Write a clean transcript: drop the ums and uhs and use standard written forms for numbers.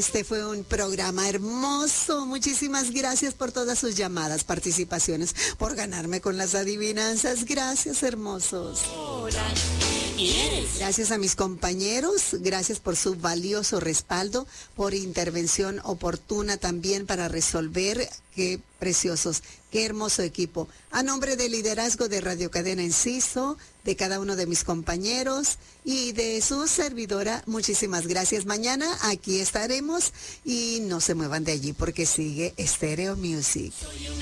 este fue un programa hermoso. Muchísimas gracias por todas sus llamadas, participaciones, por ganarme con las adivinanzas. Gracias, hermosos. Gracias a mis compañeros, gracias por su valioso respaldo, por intervención oportuna también para resolver. Qué preciosos, qué hermoso equipo. A nombre del liderazgo de Radio Cadena Enciso, de cada uno de mis compañeros y de su servidora, muchísimas gracias. Mañana aquí estaremos y no se muevan de allí porque sigue Stereo Music.